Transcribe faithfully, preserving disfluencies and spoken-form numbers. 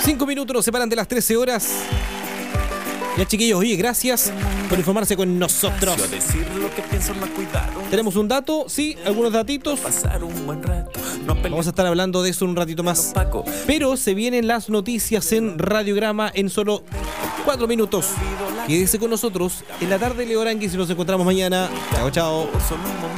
Cinco minutos nos separan de las trece horas. Ya, chiquillos, oye, gracias por informarse con nosotros. ¿Tenemos un dato? Sí, algunos datitos. Vamos a estar hablando de eso un ratito más. Pero se vienen las noticias en Radiograma en solo cuatro minutos. Quédese con nosotros en la tarde, Leo Aranguis, y nos encontramos mañana. Chao, chao.